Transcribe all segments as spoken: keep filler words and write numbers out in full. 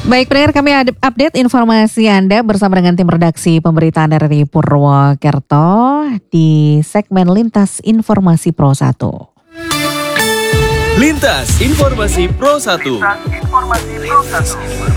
Baik pendengar, kami update informasi Anda bersama dengan tim redaksi pemberitaan R R I Purwokerto di segmen Lintas Informasi Pro satu. Lintas Informasi Pro satu. Lintas Informasi Pro satu.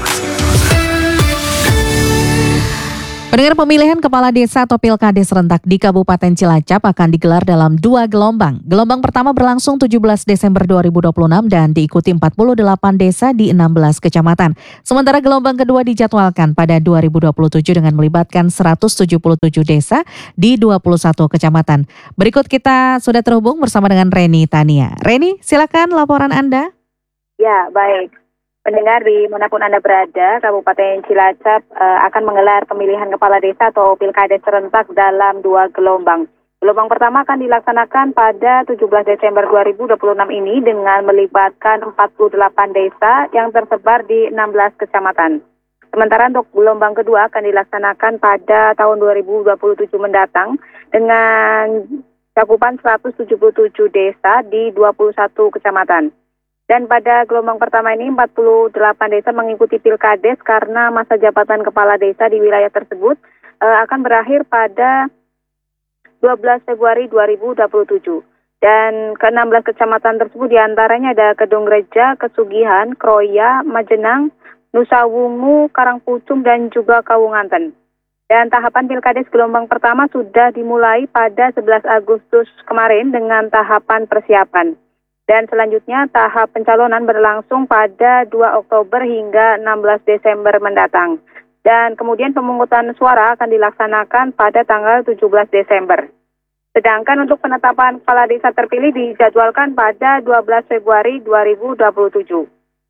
Pendengar, pemilihan Kepala Desa atau Pilkades serentak di Kabupaten Cilacap akan digelar dalam dua gelombang. Gelombang pertama berlangsung tujuh belas Desember dua ribu dua puluh enam dan diikuti empat puluh delapan desa di enam belas kecamatan. Sementara gelombang kedua dijadwalkan pada dua ribu dua puluh tujuh dengan melibatkan seratus tujuh puluh tujuh desa di dua puluh satu kecamatan. Berikut kita sudah terhubung bersama dengan Reni Tania. Reni, silakan laporan Anda. Ya, baik. Pendengar dimanapun Anda berada, Kabupaten Cilacap uh, akan menggelar pemilihan kepala desa atau pilkades serentak dalam dua gelombang. Gelombang pertama akan dilaksanakan pada tujuh belas Desember dua ribu dua puluh enam ini dengan melibatkan empat puluh delapan desa yang tersebar di enam belas kecamatan. Sementara untuk gelombang kedua akan dilaksanakan pada tahun dua ribu dua puluh tujuh mendatang dengan cakupan seratus tujuh puluh tujuh desa di dua puluh satu kecamatan. Dan pada gelombang pertama ini empat puluh delapan desa mengikuti pilkades karena masa jabatan kepala desa di wilayah tersebut uh, akan berakhir pada dua belas Februari dua ribu dua puluh tujuh. Dan ke enam belas kecamatan tersebut diantaranya ada Kedungreja, Kesugihan, Kroya, Majenang, Nusa Wungu, Karangpucung, dan juga Kawunganten. Dan tahapan pilkades gelombang pertama sudah dimulai pada sebelas Agustus kemarin dengan tahapan persiapan. Dan selanjutnya tahap pencalonan berlangsung pada dua Oktober hingga enam belas Desember mendatang. Dan kemudian pemungutan suara akan dilaksanakan pada tanggal tujuh belas Desember. Sedangkan untuk penetapan kepala desa terpilih dijadwalkan pada dua belas Februari dua ribu dua puluh tujuh.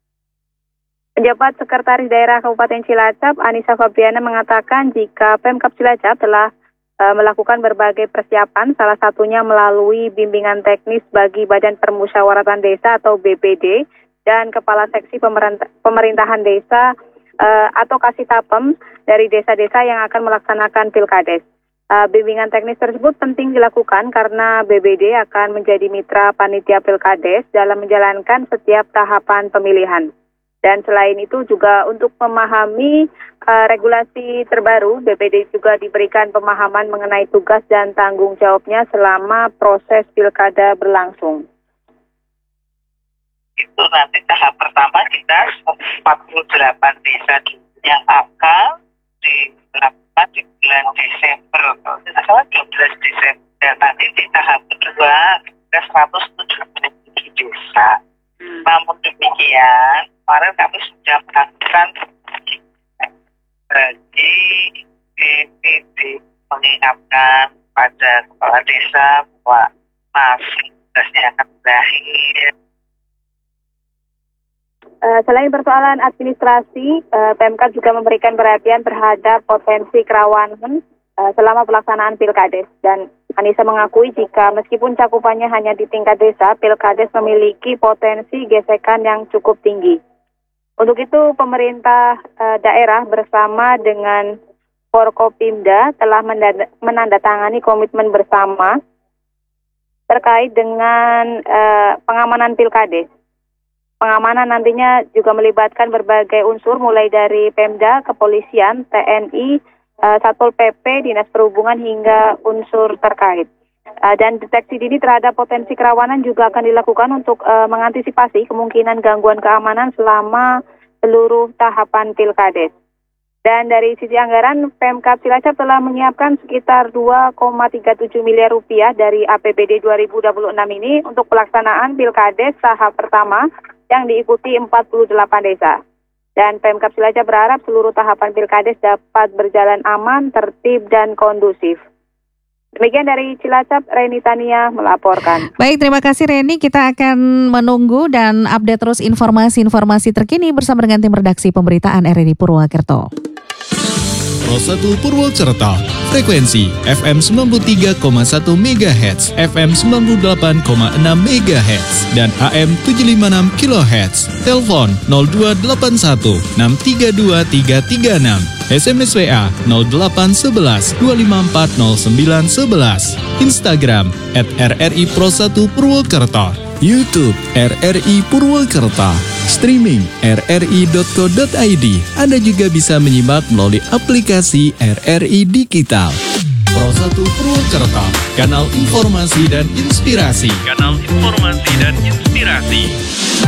Penjabat Sekretaris Daerah Kabupaten Cilacap, Anissa Fabriana, mengatakan jika Pemkab Cilacap telah melakukan berbagai persiapan, salah satunya melalui bimbingan teknis bagi Badan Permusyawaratan Desa atau B P D dan Kepala Seksi Pemerintahan Desa uh, atau Kasitapem dari desa-desa yang akan melaksanakan pilkades. Uh, bimbingan teknis tersebut penting dilakukan karena B B D akan menjadi mitra panitia pilkades dalam menjalankan setiap tahapan pemilihan. Dan selain itu juga untuk memahami uh, regulasi terbaru, B P D juga diberikan pemahaman mengenai tugas dan tanggung jawabnya selama proses pilkada berlangsung. Itu nanti tahap pertama kita empat puluh delapan desa yang akan dilakukan di bulan Desember. Tidak salah dua belas Desember. Dan nanti di tahap kedua kita seratus tujuh puluh tujuh desa. Hmm. Namun demikian, kemarin kami sudah melakukan bagi B P D mengingatkan pada kepala desa bahwa masih tugasnya akan berakhir. Uh, selain persoalan administrasi, uh, Pemkab juga memberikan perhatian terhadap potensi kerawanan uh, selama pelaksanaan pilkades. Dan Anissa mengakui jika meskipun cakupannya hanya di tingkat desa, pilkades memiliki potensi gesekan yang cukup tinggi. Untuk itu, pemerintah uh, daerah bersama dengan Forkopimda telah menandatangani komitmen bersama terkait dengan uh, pengamanan pilkades. Pengamanan nantinya juga melibatkan berbagai unsur mulai dari Pemda, Kepolisian, T N I, uh, Satpol P P, Dinas Perhubungan hingga unsur terkait. Uh, dan deteksi dini terhadap potensi kerawanan juga akan dilakukan untuk uh, mengantisipasi kemungkinan gangguan keamanan selama seluruh tahapan pilkades. Dan dari sisi anggaran, Pemkab Cilacap telah menyiapkan sekitar dua koma tiga tujuh miliar rupiah dari A P B D dua ribu dua puluh enam ini untuk pelaksanaan pilkades tahap pertama yang diikuti empat puluh delapan desa. Dan Pemkab Cilacap berharap seluruh tahapan pilkades dapat berjalan aman, tertib, dan kondusif. Demikian dari Cilacap, Reni Tania melaporkan. Baik, terima kasih Reni. Kita akan menunggu dan update terus informasi-informasi terkini bersama dengan tim redaksi pemberitaan R R I Purwokerto. Pro satu Purwokerto, frekuensi F M sembilan puluh tiga koma satu megahertz, F M sembilan puluh delapan koma enam megahertz, dan A M tujuh ratus lima puluh enam kilohertz. Telepon nol dua delapan satu enam tiga dua tiga tiga enam. S M S W A nol delapan satu satu dua lima empat nol sembilan satu satu. Instagram at R R I Pro satu Purwokerto. YouTube R R I Purwakarta, streaming r r i dot co dot i d. Anda juga bisa menyimak melalui aplikasi R R I Digital. Pro satu Purwakarta, kanal informasi dan inspirasi. Kanal informasi dan inspirasi.